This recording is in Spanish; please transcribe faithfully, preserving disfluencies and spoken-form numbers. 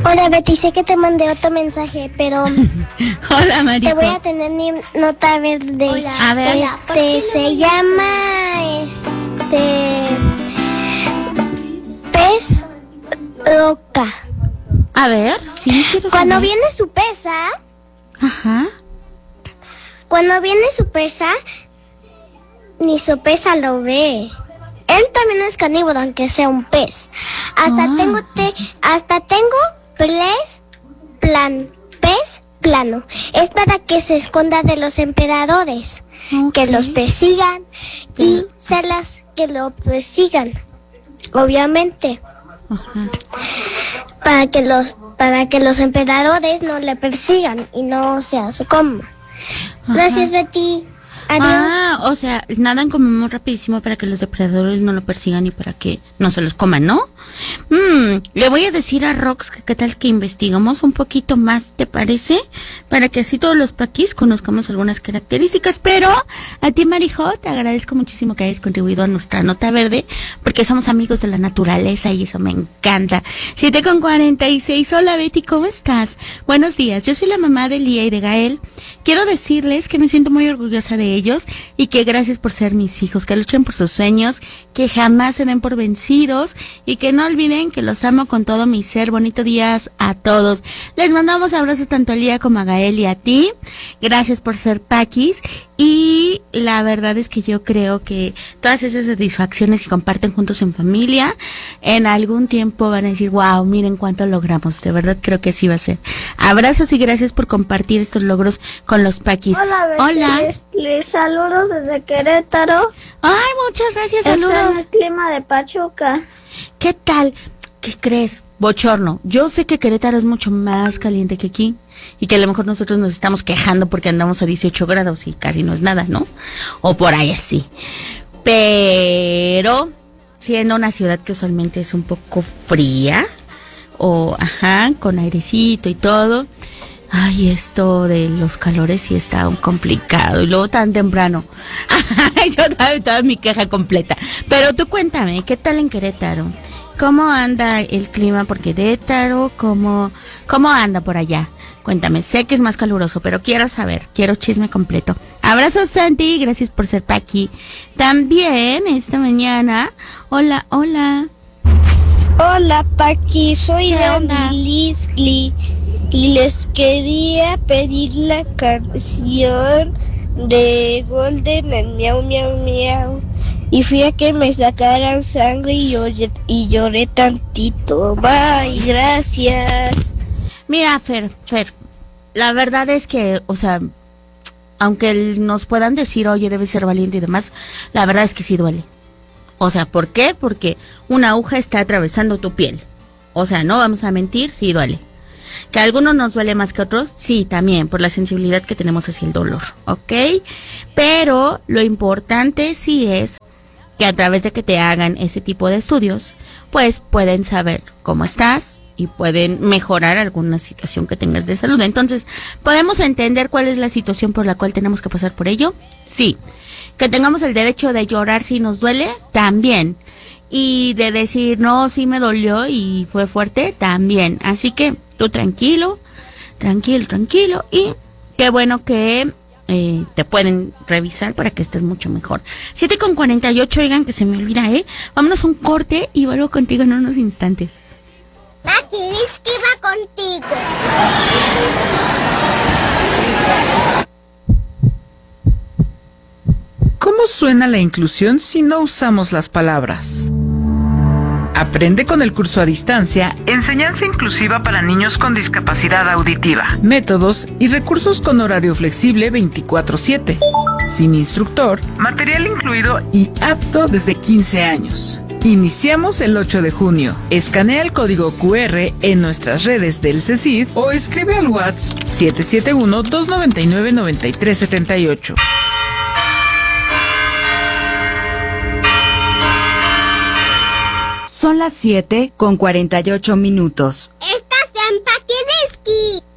Hola Betty, sé que te mandé otro mensaje, pero hola Marico. Te voy a tener mi nota verde. Hola. A ver. Este se llama este pez loca. A ver, sí, quiero saber. Cuando viene su pesa. Ajá. Cuando viene su pesa, ni su pesa lo ve. Él también es carnívoro, aunque sea un pez. Hasta Ah. tengo te, hasta tengo pez plan, pez plano. Es para que se esconda de los emperadores, Okay. que los persigan y se las que lo persigan. Obviamente. Ajá. Para que los para que los emperadores no le persigan y no sea su coma. Gracias, Betty. Adiós. Ah, o sea, nadan como muy rapidísimo para que los depredadores no lo persigan y para que no se los coman, ¿no? Mm, le voy a decir a Rox que qué tal que investigamos un poquito más, ¿te parece? Para que así todos los paquis conozcamos algunas características, pero a ti, Marijo, te agradezco muchísimo que hayas contribuido a nuestra nota verde, porque somos amigos de la naturaleza y eso me encanta. siete con cuarenta y seis, hola Betty, ¿cómo estás? Buenos días, yo soy la mamá de Lía y de Gael. Quiero decirles que me siento muy orgullosa de ellos y que gracias por ser mis hijos, que luchen por sus sueños, que jamás se den por vencidos y que no olviden que los amo con todo mi ser. Bonito días a todos. Les mandamos abrazos tanto a Lía como a Gael y a ti. Gracias por ser paquis y la verdad es que yo creo que todas esas satisfacciones que comparten juntos en familia, en algún tiempo van a decir, wow, miren cuánto logramos. De verdad creo que así va a ser. Abrazos y gracias por compartir estos logros con los paquis. Hola, Betty. Hola. Les, les saludo desde Querétaro. Ay, muchas gracias, Está en saludos. el clima de Pachuca. ¿Qué tal? ¿Qué crees? Bochorno. Yo sé que Querétaro es mucho más caliente que aquí y que a lo mejor nosotros nos estamos quejando porque andamos a dieciocho grados y casi no es nada, ¿no? O por ahí así. Pero siendo una ciudad que usualmente es un poco fría o, ajá, con airecito y todo. Ay, esto de los calores sí está un complicado. Y luego tan temprano. Yo toda, toda mi queja completa. Pero tú cuéntame, ¿qué tal en Querétaro? ¿Cómo anda el clima por Querétaro? ¿Cómo, cómo anda por allá? Cuéntame, sé que es más caluroso, pero quiero saber, quiero chisme completo. Abrazos, Santi, gracias por ser paqui. También esta mañana, hola, hola. Hola, Paqui, soy ¿Qué Andy onda? Leslie y les quería pedir la canción de Golden and Miau Miau Miau. Y fui a que me sacaran sangre y lloré, y lloré tantito. Bye, gracias. Mira, Fer, Fer, la verdad es que, o sea, aunque el- nos puedan decir, oye, debes ser valiente y demás, la verdad es que sí duele. O sea, ¿por qué? Porque una aguja está atravesando tu piel. O sea, no vamos a mentir, sí duele. ¿Que a algunos nos duele más que a otros? Sí, también, por la sensibilidad que tenemos hacia el dolor, ¿ok? Pero lo importante sí es que a través de que te hagan ese tipo de estudios, pues pueden saber cómo estás y pueden mejorar alguna situación que tengas de salud. Entonces, ¿podemos entender cuál es la situación por la cual tenemos que pasar por ello? Sí. ¿Que tengamos el derecho de llorar si nos duele? También. Y de decir, no, sí me dolió y fue fuerte, también. Así que tú tranquilo, tranquilo, tranquilo. Y qué bueno que eh, te pueden revisar para que estés mucho mejor. siete con cuarenta y ocho, oigan, que se me olvida, ¿eh? Vámonos a un corte y vuelvo contigo en unos instantes. Paqui, dice que va contigo. ¿Cómo suena la inclusión si no usamos las palabras? Aprende con el curso a distancia Enseñanza Inclusiva para Niños con Discapacidad Auditiva. Métodos y recursos con horario flexible veinticuatro siete. Sin instructor, material incluido y apto desde quince años. Iniciamos el ocho de junio. Escanea el código cu erre en nuestras redes del CECID o escribe al WhatsApp siete siete uno, dos nueve nueve, nueve tres siete ocho. Son las siete con cuarenta y ocho minutos. Estás en Paquidiski.